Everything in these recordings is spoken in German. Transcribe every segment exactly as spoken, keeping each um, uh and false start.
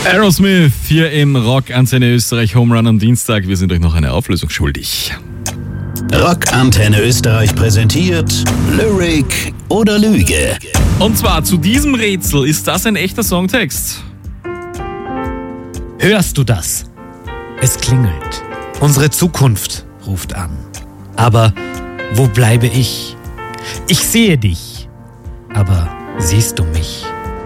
Aerosmith hier im Rock-Antenne Österreich Home Run am Dienstag. Wir sind euch noch eine Auflösung schuldig. Rock-Antenne Österreich präsentiert Lyric oder Lüge. Und zwar zu diesem Rätsel, ist das ein echter Songtext? Hörst du das? Es klingelt. Unsere Zukunft ruft an. Aber wo bleibe ich? Ich sehe dich. Aber siehst du mich?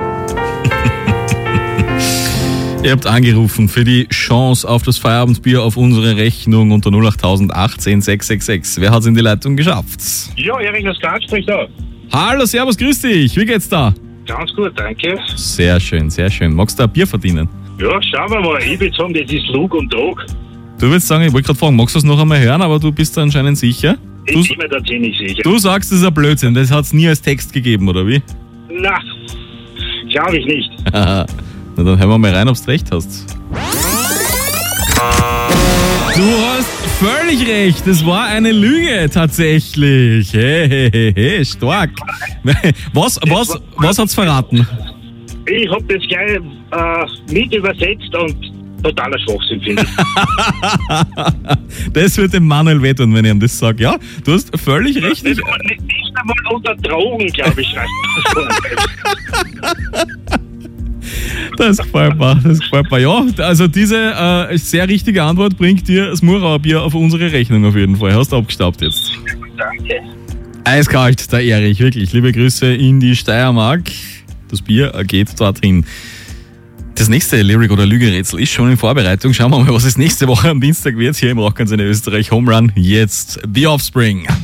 Ihr habt angerufen für die Chance auf das Feierabendbier auf unsere Rechnung unter null acht achtzehn sechs sechs sechs. Wer hat's in die Leitung geschafft? Ja, Erik aus Graz spricht da. Hallo, servus, grüß dich. Wie geht's da? Ganz gut, danke. Sehr schön, sehr schön. Magst du ein Bier verdienen? Ja, schauen wir mal. Ich würde sagen, das ist Lug und Trug. Du würdest sagen, ich wollte gerade fragen, magst du es noch einmal hören, aber du bist da anscheinend sicher? Ich Du, bin mir da ziemlich sicher. du sagst, das ist ein Blödsinn, das hat's nie als Text gegeben, oder wie? Na, glaube ich nicht. Na, dann hören wir mal rein, ob du recht hast. Du hast völlig recht, es war eine Lüge tatsächlich. Hey, hey, hey, hey, stark. Was, was, was hat's verraten? Ich habe das gleich äh, mit übersetzt und totaler Schwachsinn, finde ich. Das wird dem Manuel wehtun, wenn ich ihm das sage. Ja, du hast völlig recht. Nicht, nicht, nicht einmal unter Drogen, glaube ich, schreibt das. Das gefällt mir, das gefällt mir. Ja, also diese äh, sehr richtige Antwort bringt dir das Murauer Bier auf unsere Rechnung auf jeden Fall. Hast du abgestaubt jetzt. Danke. Eiskalt, der Erich, wirklich. Liebe Grüße in die Steiermark. Das Bier geht dorthin. Das nächste Lyric- oder Lügerätsel ist schon in Vorbereitung. Schauen wir mal, was es nächste Woche am Dienstag wird hier im Rock-Antenne Österreich Home Run. Jetzt The Offspring.